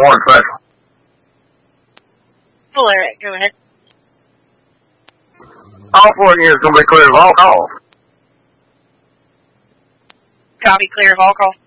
morning special. All right, go ahead. All 4 units going to be clear of all calls. Copy, clear of all calls.